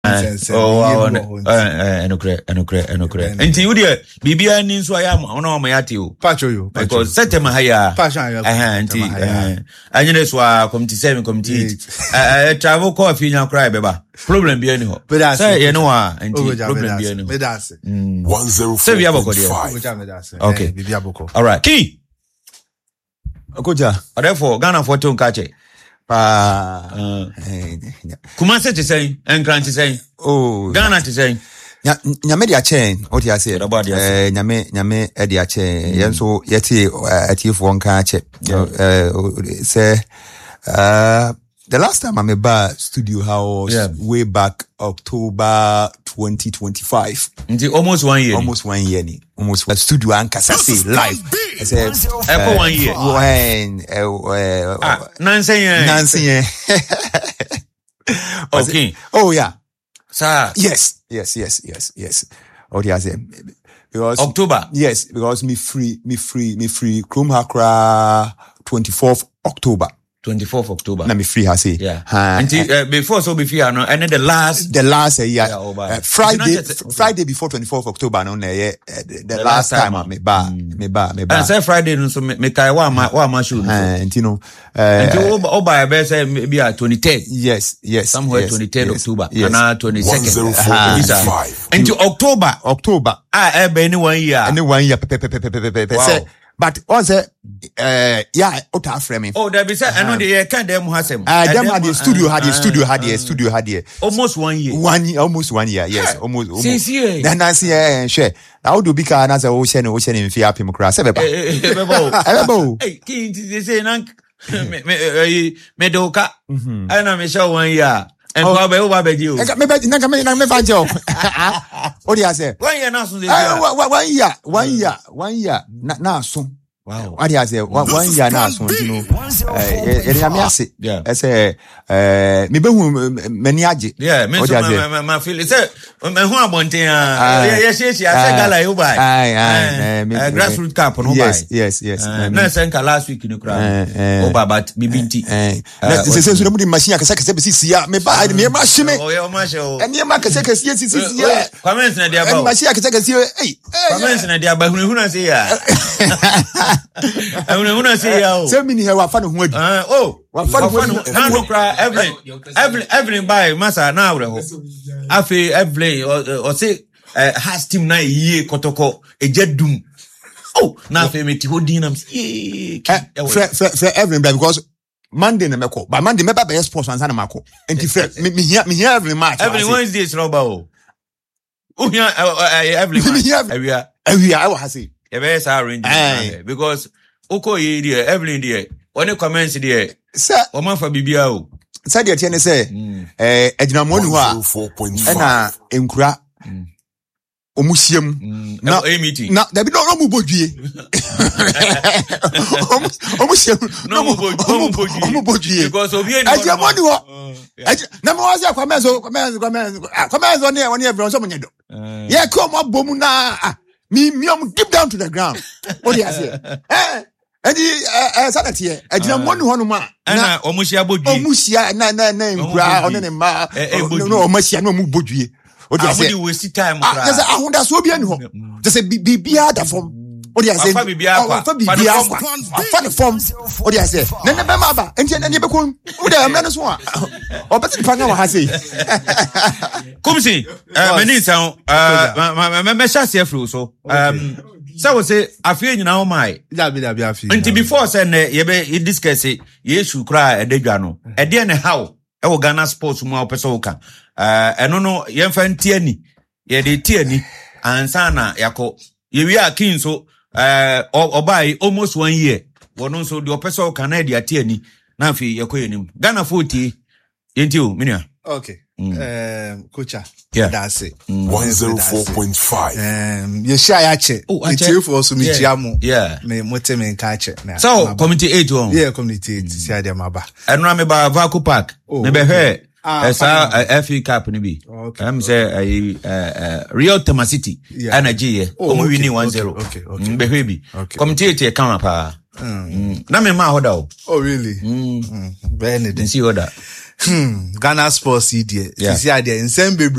enokre. Enti you dey bibia ni nso aya ma ona o ma yate o. Pacho yo. Because setema haya. Pacho. Enti anyere so a committee 7 committee 8. Travel call fi nya cry beba. Problem bi ani ho. Say you know enti problem bi ani ho. Medase. 105. Okay. Bibia boko. All right. Key. Okoja. Therefore Ghana for ton kache. Kumase te say, Enkran te say. Oh, Ghana te say. Nyame dia chen, oti ase. Nyame dia chen. Yenso yeti atiefo nka che. Say the last time I'm about studio house way back October 2025. Almost 1 year. Almost 1 year ni. Almost studio anka say live. I said 1 year. Nancy. Okay. Oh yeah. Sir. Yes. Oh yeah, because October. Yes, because me free. Chrome Hakra 24th October. 24th October. Na me free ha say. Yeah. Until before so be free no and then the last year. Friday before 24th October no the last time me ba. And say Friday no so me kai wa ma show. And you know until oba be say maybe 23rd. Yes. Somewhere 23rd October. Yes. And 22nd. Until October. Be any 1 year. Any 1 year. Wow. But also, ota framing. Oh, there be say, I know the kind them hasem. Them had the studio, had the almost 1 year. Almost 1 year, yes, almost. Since year. Then I see, share. How do be car as a ocean in Fiap Himocras? Hey, King, they say, Medoka, and I'm sure 1 year. And Baba you. Me job. What do you say? 1 year now, 1 year. Now, soon. Wow. What do you say? 1 year now, so you know. I say, me be many aji. Yeah, me so my feel say me hu abonten yes I say gala you buy. Grassroots camp no buy. Yes. Na senka last week no cry. O baba bibinti. Say so the machine kase be sia me buy me machine. Oh yeah, machine. And me kase sia. Comments na dia ba. Machine kase hey. Comments na dia ba hu na say ya. Hu say ya. Say me ni he wa fa no hu adi. Now no cry Evelyn by masa na awre ho afi Evelyn or say has team na ye kotoko ejedum na afi me ti hodin am for Evelyn because Monday na meko but Monday me ba be sports ansa na mako enti me hear Evelyn match Evelyn Wednesday is roba Evelyn awia I will say e be sa arrange because oko ye there Evelyn there one comments there sir o ma fa bibia o sir dey tie say adinamoni ho a na enkura omusiam na meeting na da bi no mu bodwie omusiam no mu bodwie because obi eni adinamoni ho na mo was kwamenzo ne woni everyone so munyedo ye come abomu na me deep down to the ground what do you say and sanity adinamoni ho no ma na omusia bodwie omusia na nkura one ne ma no omusia no mu bodwie o dey say we waste time kra just ahunda so bia ni ho just say bibia da form o dey say bibia kwa fa the form o dey say na be ma ba enti na be ko o dey am na so a o beti pa na wa ha say kumsi meni san me chance afro so so we say afie nyina ho mai dabi afie enti before say na ye be discuss yesu kra edadwa no e de ne how e wo Ghana sports mu a opeso ka eno no yemfa ntiani ye de tiani ansa na yako ye wi akin so obai almost 1 year wono so de opeso ka na de atiani na afi yakoyenim Ghana 40 yenti o minia okay Kocha that's it 104.5 you share yache it for us me chiamu me mote me nka che so community 8 on community 8 see dem aba eno me ba Vaco Park me be hwe esa FA Cup ni bi am say Real Temasiti energy ye omo wini 1-0 be hwe bi community 8 e kan pa na me ma hoda o really Benedict see hoda Ghana sports idea. Yeah. See idea in same baby